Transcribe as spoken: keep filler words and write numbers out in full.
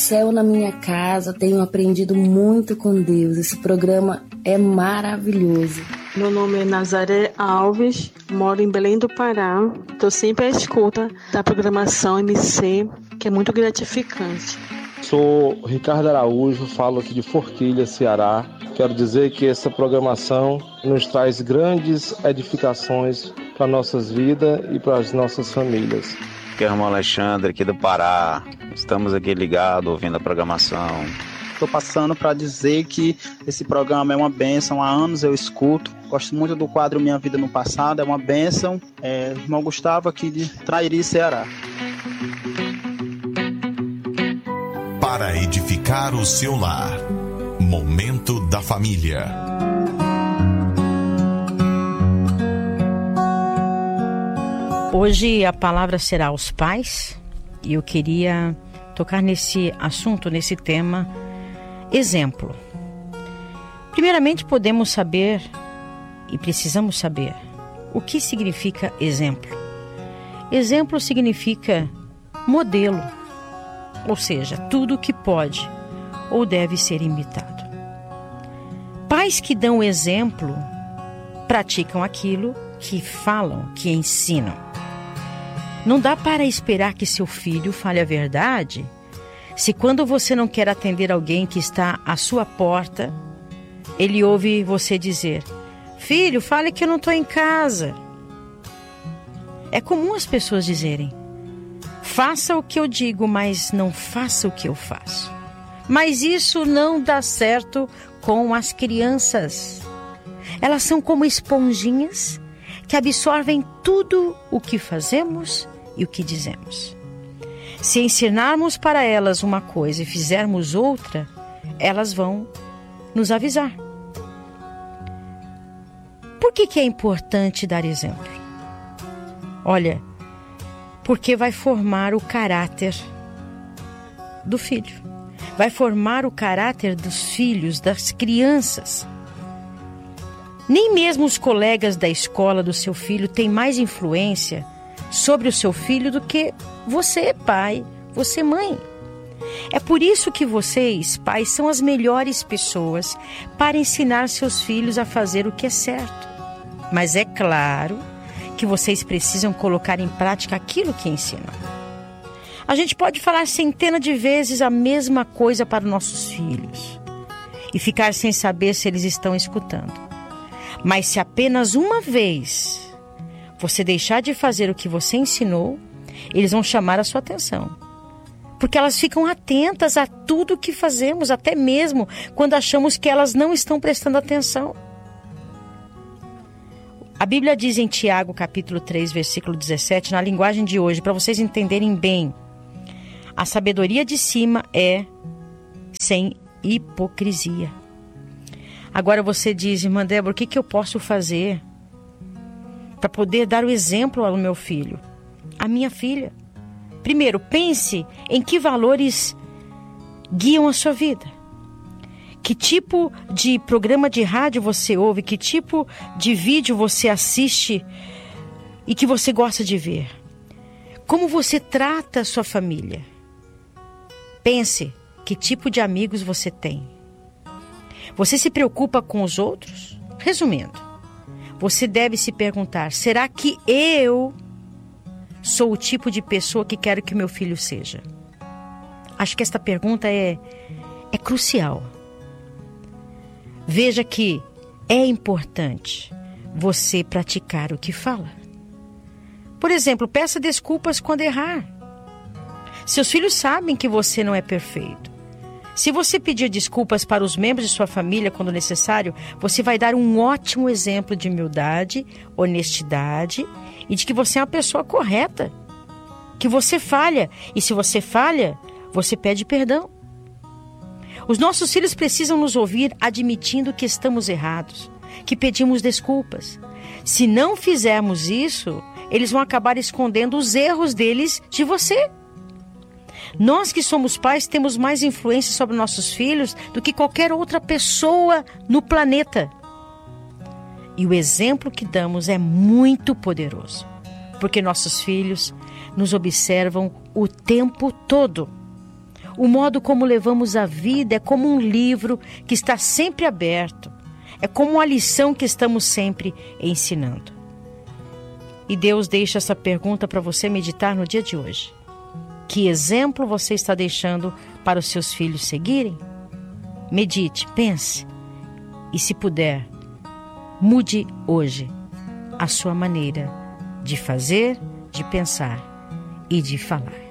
céu na minha casa, tenho aprendido muito com Deus. Esse programa é maravilhoso. Meu nome é Nazaré Alves, moro em Belém do Pará. Estou sempre à escuta da programação M C, que é muito gratificante. Sou Ricardo Araújo, falo aqui de Forquilha, Ceará. Quero dizer que essa programação nos traz grandes edificações para nossas vidas e para as nossas famílias. Aqui é o irmão Alexandre, aqui do Pará. Estamos aqui ligados, ouvindo a programação. Estou passando para dizer que esse programa é uma bênção. Há anos eu escuto. Gosto muito do quadro Minha Vida no Passado. É uma bênção. É, irmão Gustavo, aqui de Trairi, Ceará. Para edificar o seu lar. Momento da Família. Hoje a palavra será aos pais. E eu queria tocar nesse assunto, nesse tema, exemplo. Primeiramente, podemos saber e precisamos saber o que significa exemplo. Exemplo significa modelo, ou seja, tudo que pode ou deve ser imitado. Pais que dão exemplo praticam aquilo que falam, que ensinam. Não dá para esperar que seu filho fale a verdade se quando você não quer atender alguém que está à sua porta, ele ouve você dizer: filho, fale que eu não estou em casa. É comum as pessoas dizerem: faça o que eu digo, mas não faça o que eu faço. Mas isso não dá certo com as crianças. Elas são como esponjinhas que absorvem tudo o que fazemos e o que dizemos. Se ensinarmos para elas uma coisa e fizermos outra, elas vão nos avisar. Por que que é importante dar exemplo? Olha, porque vai formar o caráter do filho. Vai formar o caráter dos filhos, das crianças. Nem mesmo os colegas da escola do seu filho têm mais influência sobre o seu filho do que você, pai, você, mãe. É por isso que vocês, pais, são as melhores pessoas para ensinar seus filhos a fazer o que é certo. Mas é claro que vocês precisam colocar em prática aquilo que ensinam. A gente pode falar centenas de vezes a mesma coisa para nossos filhos e ficar sem saber se eles estão escutando. Mas se apenas uma vez você deixar de fazer o que você ensinou, eles vão chamar a sua atenção. Porque elas ficam atentas a tudo que fazemos, até mesmo quando achamos que elas não estão prestando atenção. A Bíblia diz em Tiago, capítulo três, versículo dezessete, na linguagem de hoje, para vocês entenderem bem: a sabedoria de cima é sem hipocrisia. Agora você diz: irmã Débora, o que, que eu posso fazer para poder dar o exemplo ao meu filho, à minha filha? Primeiro, pense em que valores guiam a sua vida. Que tipo de programa de rádio você ouve? Que tipo de vídeo você assiste e que você gosta de ver? Como você trata a sua família? Pense que tipo de amigos você tem. Você se preocupa com os outros? Resumindo, você deve se perguntar: será que eu sou o tipo de pessoa que quero que meu filho seja? Acho que esta pergunta é, é crucial. Veja que é importante você praticar o que fala. Por exemplo, peça desculpas quando errar. Seus filhos sabem que você não é perfeito. Se você pedir desculpas para os membros de sua família quando necessário, você vai dar um ótimo exemplo de humildade, honestidade e de que você é uma pessoa correta. Que você falha, e se você falha, você pede perdão. Os nossos filhos precisam nos ouvir admitindo que estamos errados, que pedimos desculpas. Se não fizermos isso, eles vão acabar escondendo os erros deles de você. Nós que somos pais temos mais influência sobre nossos filhos do que qualquer outra pessoa no planeta. E o exemplo que damos é muito poderoso, porque nossos filhos nos observam o tempo todo. O modo como levamos a vida é como um livro que está sempre aberto. É como uma lição que estamos sempre ensinando. E Deus deixa essa pergunta para você meditar no dia de hoje. Que exemplo você está deixando para os seus filhos seguirem? Medite, pense e, se puder, mude hoje a sua maneira de fazer, de pensar e de falar.